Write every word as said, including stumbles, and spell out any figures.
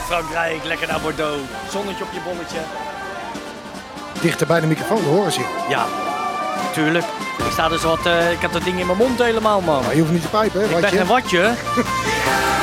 Frankrijk, lekker naar Bordeaux. Zonnetje op je bolletje. Dichter bij de microfoon, dat horen ze je. Ja, tuurlijk. Ik sta dus wat, uh, ik heb dat ding in mijn mond helemaal, man. Maar je hoeft niet te pijpen, hè? Ik ben watje. geen watje.